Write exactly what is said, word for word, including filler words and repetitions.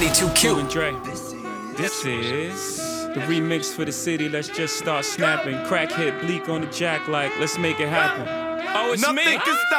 ninety-two Q. and Dre. This is the remix for the city. Let's just start snapping. Crack hit Bleak on the jack like, let's make it happen. Oh, it's Nothing me. can stop